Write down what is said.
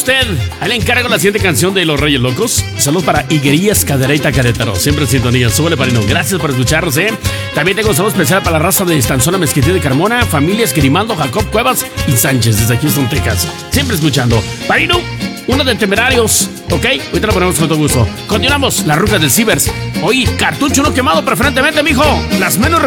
usted. Ahí le encargo la siguiente canción de Los Reyes Locos. Saludos para Higuerías, Cadereyta, Querétaro. Siempre en sintonía. Súbele, Parino. Gracias por escucharnos, También tengo un saludo especial para la raza de Estanzona, Mezquití de Carmona, familias Grimaldo, Jacob Cuevas y Sánchez desde Houston, Texas. Siempre escuchando. Parino, uno de Temerarios. Ok, ahorita lo ponemos con todo gusto. Continuamos. Las rucas del Cibers. Oye, cartucho no quemado preferentemente, mijo. Las menos